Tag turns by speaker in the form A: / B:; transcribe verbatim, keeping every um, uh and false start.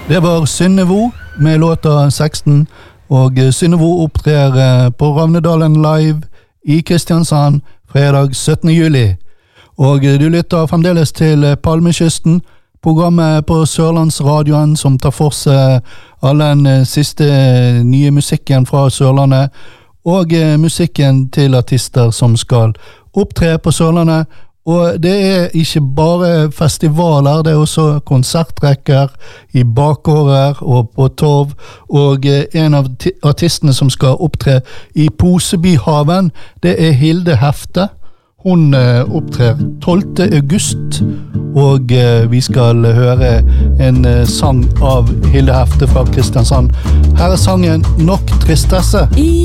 A: Det var Synnevo med låta seksten, og Synnevo opptrer på Ravnedalen Live i Kristiansand fredag syttende juli. Og du lytter fremdeles til Palmekysten, programmet på Sørlandsradioen som tar for seg all den siste nye musikken fra Sørlandet, og musikken til artister som skal opptre på Sørlandet. Og det er ikke bare festivaler, det er også konsertrekker i bakgårder og på torv, og en av artistene som skal opptre i Posebyhaven, det er Hilde Hefte. Hun opptrer tolvte august, og vi skal høre en sang av Hilde Hefte fra Kristiansand. Her er sangen Nok Tristesse.
B: I